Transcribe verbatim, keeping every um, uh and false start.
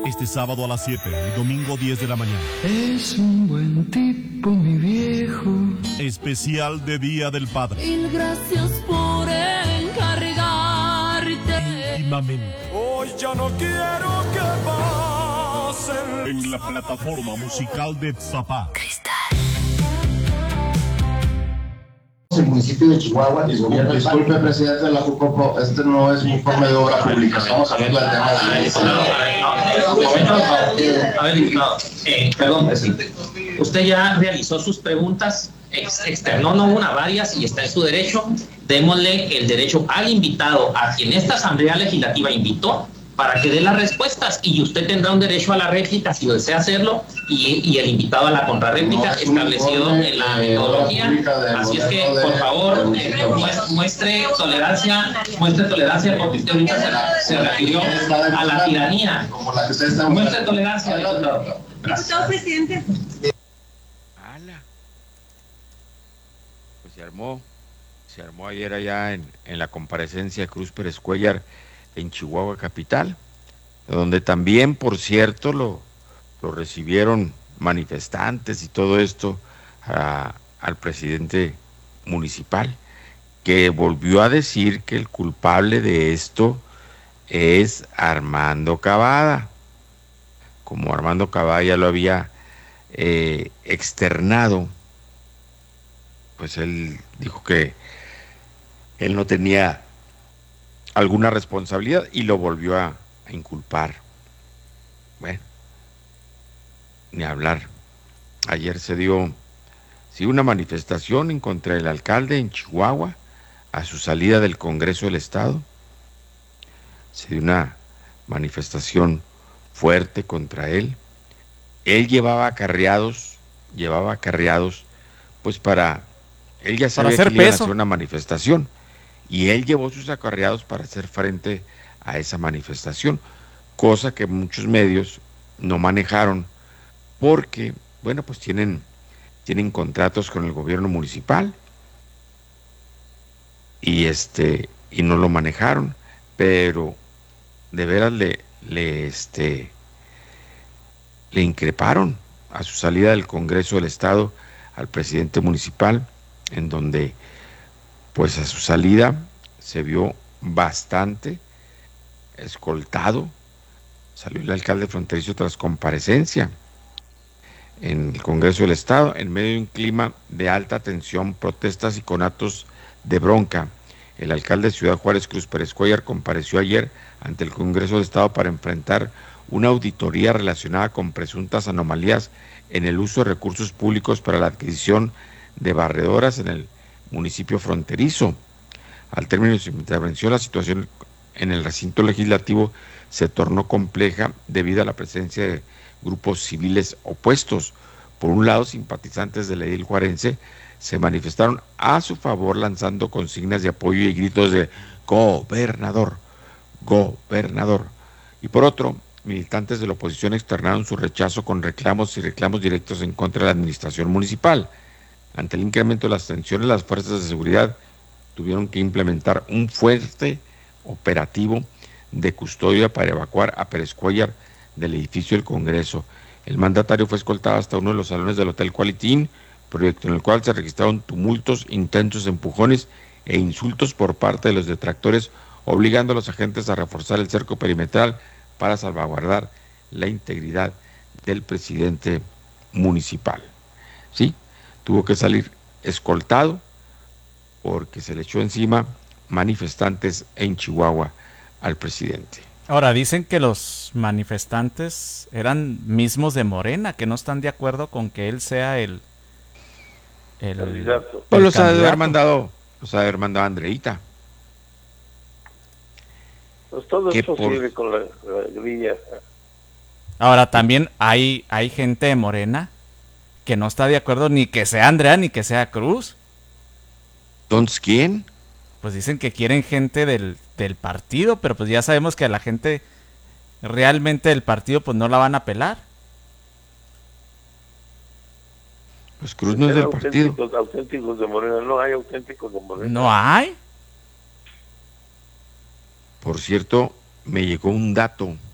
Este sábado a las siete y domingo diez de la mañana. Es un buen tipo, mi viejo. Especial de Día del Padre. Mil gracias por encargarte. Íntimamente. Hoy ya no quiero que pasen. En la plataforma musical de Tzapá. El municipio de Chihuahua, el gobierno, disculpe, presidente de la Jucopo, este no es un informe de obra pública, estamos hablando del tema de la A ver, diputado, eh, perdón, presidente. Usted ya realizó sus preguntas, ex externó no una, varias, y está en su derecho. Démosle el derecho al invitado, a quien esta Asamblea Legislativa invitó, para que dé las respuestas, y usted tendrá un derecho a la réplica si desea hacerlo, y, y el invitado a la contrarréplica no, establecido en la metodología. Así es que, por favor, eh, muestre tolerancia, muestre tolerancia, porque usted ahorita se, la, se refirió a la tiranía. Como la que usted está muestre tolerancia. Gracias, presidente. ¡Hala! Pues se armó, se armó ayer allá en, en la comparecencia de Cruz Pérez Cuéllar en Chihuahua capital, donde también, por cierto, lo, lo recibieron manifestantes y todo esto a, al presidente municipal, que volvió a decir que el culpable de esto es Armando Cavada, como Armando Cavada ya lo había eh, externado, pues él dijo que él no tenía alguna responsabilidad y lo volvió a, a inculpar. Bueno, ni hablar. Ayer se dio sí, una manifestación en contra del alcalde en Chihuahua a su salida del Congreso del Estado. Se dio una manifestación fuerte contra él. Él llevaba acarreados, llevaba acarreados, pues para, él ya sabía que iban a hacer una manifestación. Y él llevó sus acarreados para hacer frente a esa manifestación, cosa que muchos medios no manejaron porque, bueno, pues tienen, tienen contratos con el gobierno municipal y, este, y no lo manejaron, pero de veras le, le, este, le increparon a su salida del Congreso del Estado al presidente municipal, en donde pues a su salida se vio bastante escoltado. Salió el alcalde fronterizo tras comparecencia en el Congreso del Estado, en medio de un clima de alta tensión, protestas y conatos de bronca. El alcalde de Ciudad Juárez, Cruz Pérez Cuéllar, compareció ayer ante el Congreso del Estado para enfrentar una auditoría relacionada con presuntas anomalías en el uso de recursos públicos para la adquisición de barredoras en el municipio fronterizo. Al término de su intervención, la situación en el recinto legislativo se tornó compleja debido a la presencia de grupos civiles opuestos. Por un lado, simpatizantes del edil juarense se manifestaron a su favor lanzando consignas de apoyo y gritos de gobernador, gobernador. Y por otro, militantes de la oposición externaron su rechazo con reclamos y reclamos directos en contra de la administración municipal. Ante el incremento de las tensiones, las fuerzas de seguridad tuvieron que implementar un fuerte operativo de custodia para evacuar a Pérez Cuéllar del edificio del Congreso. El mandatario fue escoltado hasta uno de los salones del Hotel Quality Inn, proyecto en el cual se registraron tumultos, intentos, empujones e insultos por parte de los detractores, obligando a los agentes a reforzar el cerco perimetral para salvaguardar la integridad del presidente municipal. ¿Sí? Tuvo que salir escoltado porque se le echó encima manifestantes en Chihuahua al presidente. Ahora, dicen que los manifestantes eran mismos de Morena, que no están de acuerdo con que él sea el... el candidato. Pues los ha de haber mandado, los ha de haber mandado a Andreita. Pues todo es posible por... con la, la grilla. Ahora, también hay, hay gente de Morena que no está de acuerdo ni que sea Andrea ni que sea Cruz. ¿Entonces quién? Pues dicen que quieren gente del, del partido, pero pues ya sabemos que a la gente realmente del partido pues no la van a pelar. Pues Cruz no es del partido. Auténticos de Morena, no hay auténticos de Morena. ¿No hay? Por cierto, me llegó un dato